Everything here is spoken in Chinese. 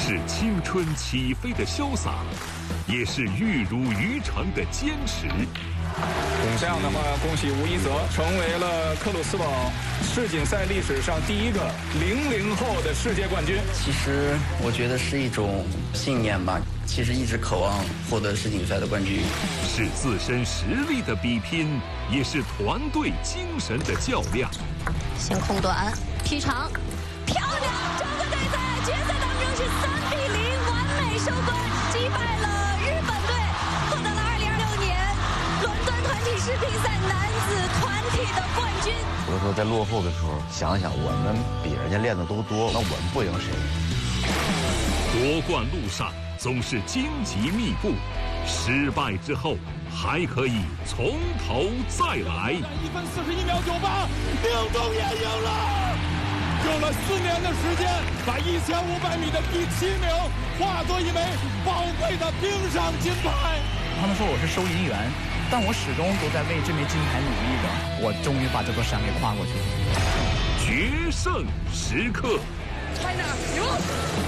是青春起飞的潇洒，也是玉如于成的坚持。 这样的话，恭喜吴一泽成为了克鲁斯堡世锦赛历史上第一个00后的世界冠军。 其实我觉得是一种信念吧，其实一直渴望获得世锦赛的冠军。 是自身实力的比拼，也是团队精神的较量。 先控短，劈长，漂亮！中国队在决赛当中是3比0完美收官，击败了日本队，获得了2026年伦敦团体世乒赛男子团体的冠军。 有的时候在落后的时候，想想我们比人家练的都多，那我们不赢谁？ 夺冠路上总是荆棘密布，失败之后还可以从头再来。 1分41秒98，命中也赢了。用了4年的时间，把1500米的第7名化作一枚宝贵的冰上金牌。 他们说我是收银员，但我始终都在为这枚金牌努力的。我终于把这座山给跨过去了。 决胜时刻。 China 赢了。